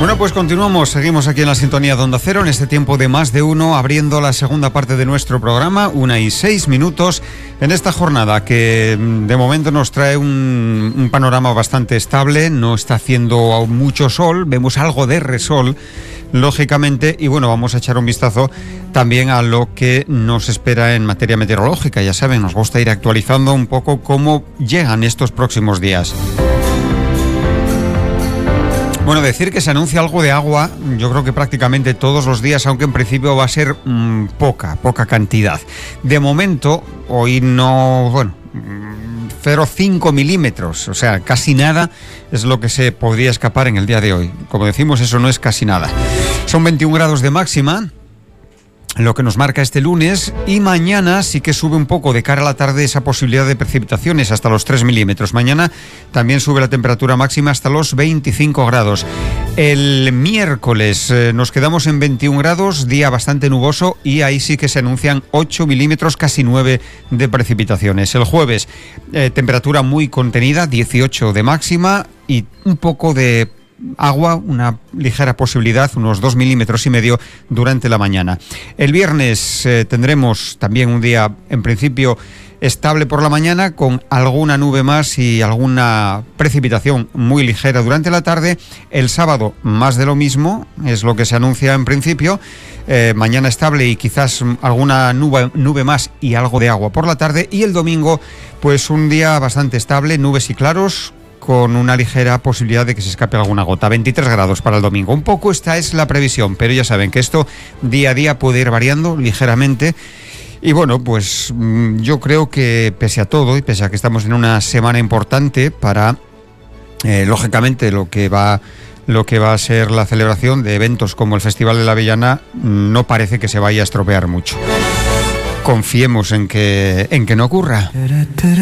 Bueno, pues continuamos, seguimos aquí en la sintonía de Onda Cero, en este tiempo de Más de Uno, abriendo la segunda parte de nuestro programa, 1:06, en esta jornada que de momento nos trae un panorama bastante estable, no está haciendo mucho sol, vemos algo de resol, lógicamente, y bueno, vamos a echar un vistazo también a lo que nos espera en materia meteorológica. Ya saben, nos gusta ir actualizando un poco cómo llegan estos próximos días. Bueno, decir que se anuncia algo de agua, yo creo que prácticamente todos los días, aunque en principio va a ser poca cantidad. De momento, hoy no, 0,5 milímetros, o sea, casi nada es lo que se podría escapar en el día de hoy. Como decimos, eso no es casi nada. Son 21 grados de máxima, lo que nos marca este lunes, y mañana sí que sube un poco de cara a la tarde esa posibilidad de precipitaciones hasta los 3 milímetros. Mañana también sube la temperatura máxima hasta los 25 grados. El miércoles nos quedamos en 21 grados, día bastante nuboso, y ahí sí que se anuncian 8 milímetros, casi 9 de precipitaciones. El jueves, temperatura muy contenida, 18 de máxima y un poco de agua, una ligera posibilidad, unos 2,5 milímetros durante la mañana. El viernes tendremos también un día, en principio, estable por la mañana, con alguna nube más y alguna precipitación muy ligera durante la tarde. El sábado, más de lo mismo, es lo que se anuncia en principio. Mañana estable y quizás alguna nube más y algo de agua por la tarde. Y el domingo, pues un día bastante estable, nubes y claros, con una ligera posibilidad de que se escape alguna gota. 23 grados para el domingo. Un poco esta es la previsión, pero ya saben que esto día a día puede ir variando ligeramente. Y bueno, pues yo creo que pese a todo y pese a que estamos en una semana importante para, lógicamente, lo que va a ser la celebración de eventos como el Festival de la Avellana, no parece que se vaya a estropear mucho. Confiemos en que no ocurra.